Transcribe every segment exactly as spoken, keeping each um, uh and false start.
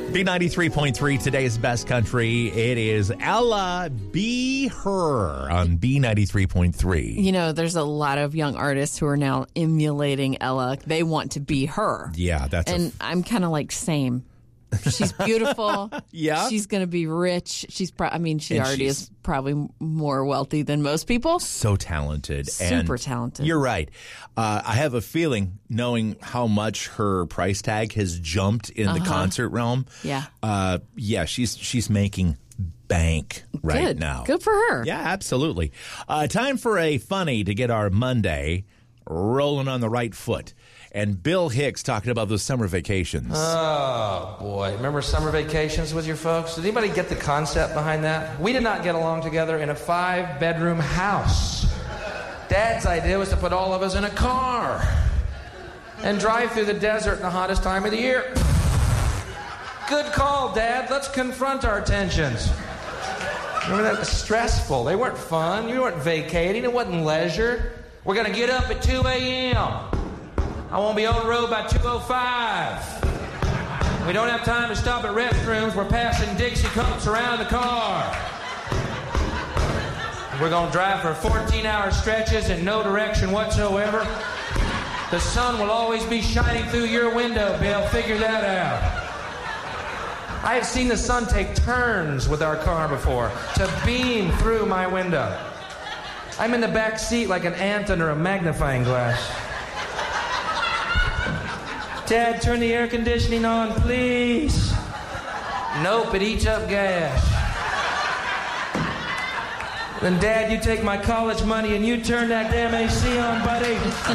B ninety-three point three, today's best country. It is Ella, Be Her on B ninety-three point three. You know, there's a lot of young artists who are now emulating Ella. They want to be her. Yeah, that's And a f- I'm kind of like, same. She's beautiful. Yeah. She's going to be rich. She's, pro- I mean, she And already she's- is probably more wealthy than most people. so talented. Super and talented. You're right. Uh, I have a feeling, knowing how much her price tag has jumped in the concert realm. Yeah. Uh, yeah, she's she's making bank right Good. now. Good for her. Yeah, absolutely. Uh, time for a funny to get our Monday rolling on the right foot. And Bill Hicks talking about those summer vacations. Oh, boy. Remember summer vacations with your folks? Did anybody get the concept behind that? We did not get along together in a five-bedroom house. Dad's idea was to put all of us in a car and drive through the desert in the hottest time of the year. Good call, Dad. Let's confront our tensions. Remember that? It was stressful. They weren't fun. You weren't vacating. It wasn't leisure. We're going to get up at two a.m. I won't be on the road by two oh five. We don't have time to stop at restrooms. We're passing Dixie Cups around the car. We're going to drive for fourteen-hour stretches in no direction whatsoever. The sun will always be shining through your window, Bill. Figure that out. I have seen the sun take turns with our car before to beam through my window. I'm in the back seat like an ant under a magnifying glass. Dad, turn the air conditioning on, please. Nope, it eats up gas. Then, Dad, you take my college money and you turn that damn A C on, buddy.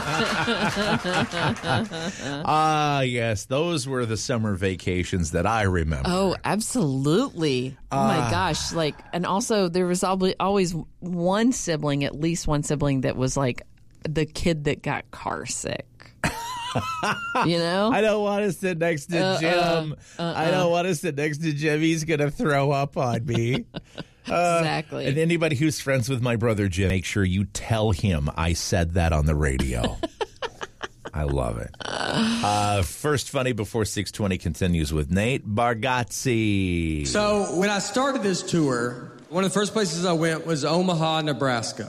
Ah, yes, those were the summer vacations that I remember. Oh, absolutely. Oh, Uh, my gosh. Like, and also there was always, always one sibling, at least one sibling that was like the kid that got car sick. You know? I don't want to sit next to Uh-uh. Jim. Uh-uh. I don't want to sit next to Jim. He's going to throw up on me. Uh, Exactly. And anybody who's friends with my brother Jim, make sure you tell him I said that on the radio. I love it. Uh, first funny before six twenty continues with Nate Bargatze. So when I started this tour, one of the first places I went was Omaha, Nebraska.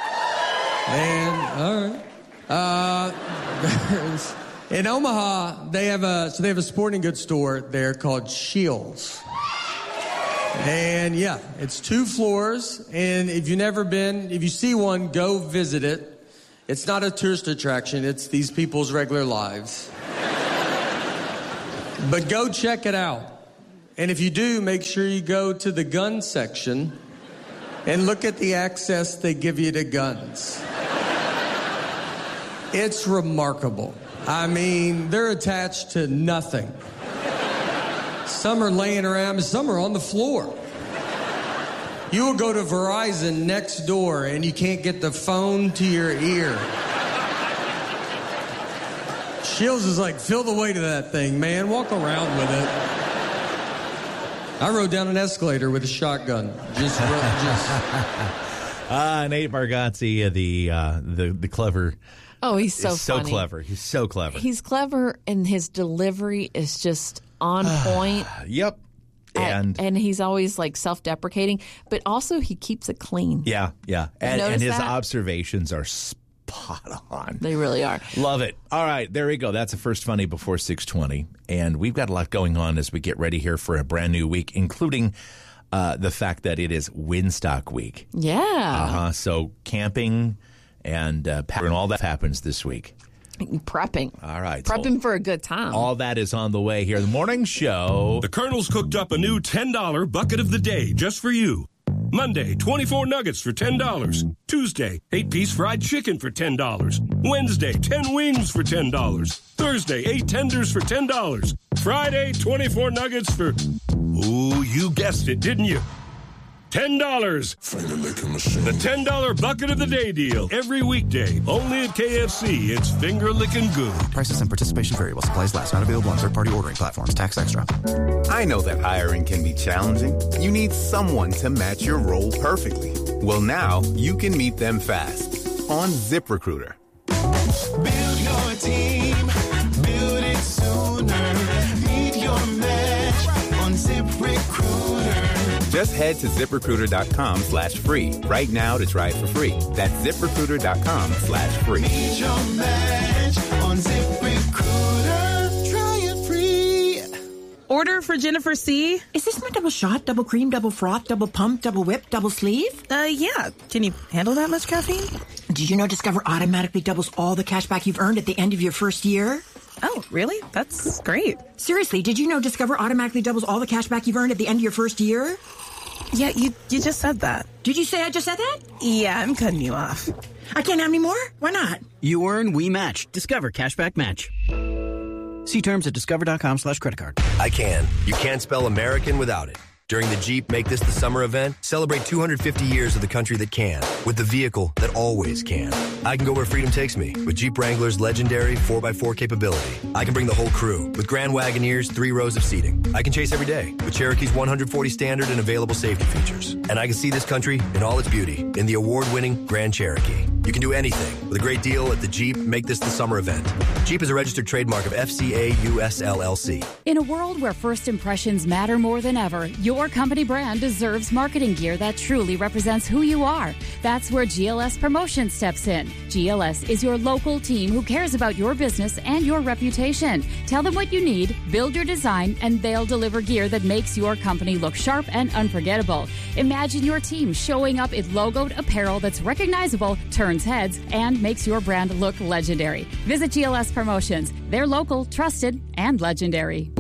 And, all right. Uh, in Omaha, they have a so they have a sporting goods store there called Shields. And yeah, it's two floors. And if you've never been, if you see one, go visit it. It's not a tourist attraction. It's these people's regular lives. But go check it out. And if you do, make sure you go to the gun section and look at the access they give you to guns. It's remarkable. I mean, they're attached to nothing. Some are laying around, some are on the floor. You will go to Verizon next door and you can't get the phone to your ear. Shields is like, feel the weight of that thing, man. Walk around with it. I rode down an escalator with a shotgun. Just, just. Uh, Nate Bargatze, the, uh, the, the clever... Oh, he's so He's so funny. clever. He's so clever. He's clever, and his delivery is just on point. Yep. And, and he's always like self-deprecating, but also he keeps it clean. yeah, yeah. And, and noticed his that? observations are spot on. They really are. Love it. All right, there we go. That's the first funny before six twenty. And we've got a lot going on as we get ready here for a brand new week, including uh, the fact that it is Windstock Week. Yeah. Uh-huh. So camping and uh, and all that happens this week. Prepping. All right. Prepping so for a good time. all that is on the way here. The morning show. The Colonel's cooked up a new ten dollar bucket of the day just for you. Monday, twenty-four nuggets for ten dollars. Tuesday, eight-piece fried chicken for ten dollars. Wednesday, ten wings for ten dollars. Thursday, eight tenders for ten dollars. Friday, twenty-four nuggets for... Ooh, you guessed it, didn't you? ten dollars. The ten dollar bucket of the day deal. Every weekday. Only at K F C. It's finger licking good. Prices and participation vary while supplies last. Not available on third-party ordering platforms. Tax extra. I know that hiring can be challenging. You need someone to match your role perfectly. Well, now you can meet them fast on ZipRecruiter. Build your team. Build it sooner. Meet your match Just head to ZipRecruiter.com slash free right now to try it for free. That's ZipRecruiter.com slash free. Need your match on ZipRecruiter. Try it free. Order for Jennifer C. Is this my double shot, double cream, double froth, double pump, double whip, double sleeve? Uh, yeah. Can you handle that much caffeine? Did you know Discover automatically doubles all the cash back you've earned at the end of your first year? Oh, really? That's great. Seriously, did you know Discover automatically doubles all the cash back you've earned at the end of your first year? Yeah, you you just said that. Did you say I just said that? Yeah, I'm cutting you off. I can't have any more? Why not? You earn, we match. Discover Cashback Match. See terms at discover.com slash credit card. I can. You can't spell American without it. During the Jeep Make This the Summer event, celebrate two hundred fifty years of the country that can, with the vehicle that always can. I can go where freedom takes me with Jeep Wrangler's legendary four by four capability. I can bring the whole crew with Grand Wagoneer's three rows of seating. I can chase every day with Cherokee's one hundred forty standard and available safety features. And I can see this country in all its beauty in the award-winning Grand Cherokee. You can do anything with a great deal at the Jeep Make This the Summer event. Jeep is a registered trademark of F C A U S L L C. In a world where first impressions matter more than ever, your company brand deserves marketing gear that truly represents who you are. That's where G L S Promotions steps in. G L S is your local team who cares about your business and your reputation. Tell them what you need, build your design, and they'll deliver gear that makes your company look sharp and unforgettable. Imagine your team showing up in logoed apparel that's recognizable, turns heads, and makes your brand look legendary. Visit G L S Promotions. They're local, trusted, and legendary.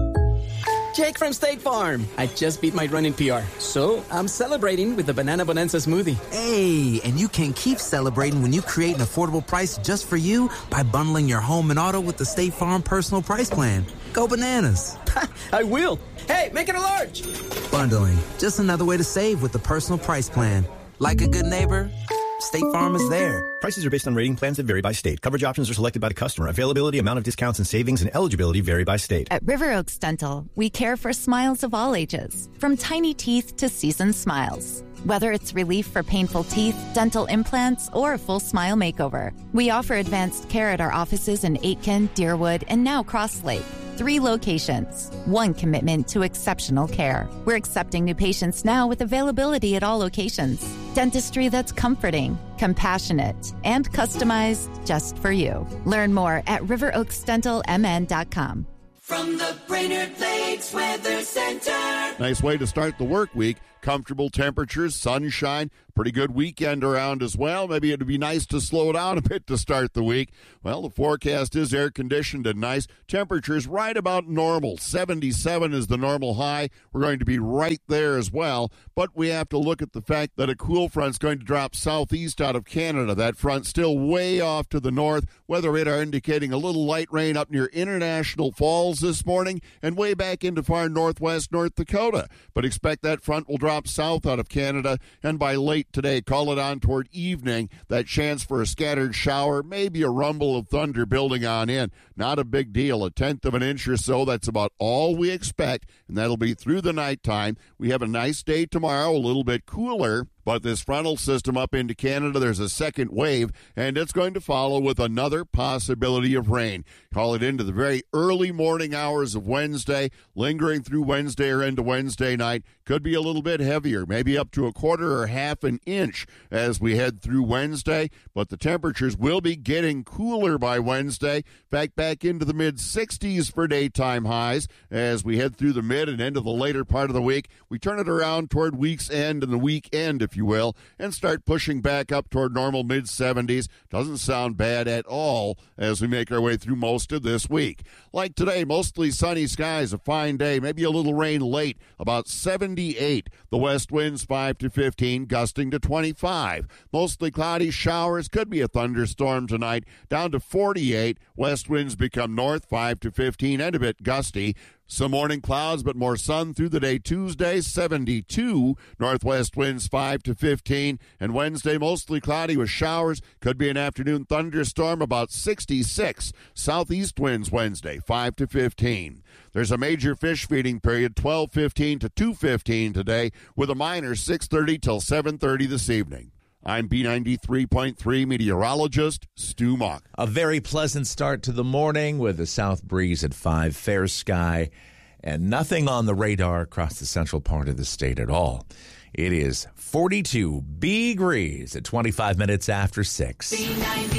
Jake from State Farm. I just beat my running P R, so I'm celebrating with the Banana Bonanza smoothie. Hey, and you can keep celebrating when you create an affordable price just for you by bundling your home and auto with the State Farm Personal Price Plan. Go bananas. I will. Hey, make it a large. Bundling, just another way to save with the Personal Price Plan. Like a good neighbor, State Farm is there. Prices are based on rating plans that vary by state. Coverage options are selected by the customer. Availability, amount of discounts and savings, and eligibility vary by state. At River Oaks Dental, we care for smiles of all ages, from tiny teeth to seasoned smiles. Whether it's relief for painful teeth, dental implants, or a full smile makeover, we offer advanced care at our offices in Aitkin, Deerwood, and now Cross Lake. Three locations, one commitment to exceptional care. We're accepting new patients now with availability at all locations. Dentistry that's comforting, compassionate, and customized just for you. Learn more at river oaks dental m n dot com. From the Brainerd Lakes Weather Center. Nice way to start the work week. Comfortable temperatures, sunshine, pretty good weekend around as well. Maybe it'd be nice to slow down a bit to start the week. Well, the forecast is air-conditioned and nice. Temperatures right about normal. seventy-seven is the normal high. We're going to be right there as well. But we have to look at the fact that a cool front's going to drop southeast out of Canada. That front still way off to the north. Weather radar indicating a little light rain up near International Falls this morning and way back into far northwest North Dakota. But expect that front will drop south out of Canada, and by late today, call it on toward evening, that chance for a scattered shower, maybe a rumble of thunder building on in. Not a big deal, a tenth of an inch or so. That's about all we expect, and that'll be through the nighttime. We have a nice day tomorrow, a little bit cooler. But this frontal system up into Canada, there's a second wave, and it's going to follow with another possibility of rain. Call it into the very early morning hours of Wednesday, lingering through Wednesday or into Wednesday night. Could be a little bit heavier, maybe up to a quarter or half an inch as we head through Wednesday. But the temperatures will be getting cooler by Wednesday. Back back into the mid sixties for daytime highs as we head through the mid and into the later part of the week. We turn it around toward week's end and the weekend, if you will, and start pushing back up toward normal mid seventies. Doesn't sound bad at all as we make our way through most of this week. Like today, mostly sunny skies, a fine day, maybe a little rain late, about seventy-eight. The west winds five to fifteen, gusting to twenty-five. Mostly cloudy showers, could be a thunderstorm tonight, down to forty-eight. West winds become north five to fifteen and a bit gusty. Some morning clouds, but more sun through the day. Tuesday, seventy-two. Northwest winds five to fifteen. And Wednesday, mostly cloudy with showers. Could be an afternoon thunderstorm, about sixty-six. Southeast winds Wednesday, five to fifteen. There's a major fish feeding period, twelve fifteen to two fifteen today, with a minor six thirty till seven thirty this evening. I'm B ninety-three point three meteorologist Stu Mock. A very pleasant start to the morning with a south breeze at five, fair sky, and nothing on the radar across the central part of the state at all. It is forty-two degrees at twenty-five minutes after six.